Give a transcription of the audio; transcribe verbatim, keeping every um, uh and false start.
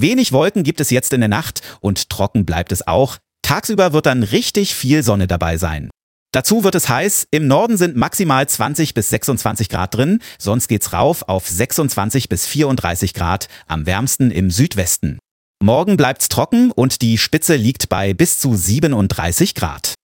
Wenig Wolken gibt es jetzt in der Nacht und trocken bleibt es auch. Tagsüber wird dann richtig viel Sonne dabei sein. Dazu wird es heiß. Im Norden sind maximal zwanzig bis sechsundzwanzig Grad drin, sonst geht's rauf auf sechsundzwanzig bis vierunddreißig Grad, am wärmsten im Südwesten. Morgen bleibt's trocken und die Spitze liegt bei bis zu siebenunddreißig Grad.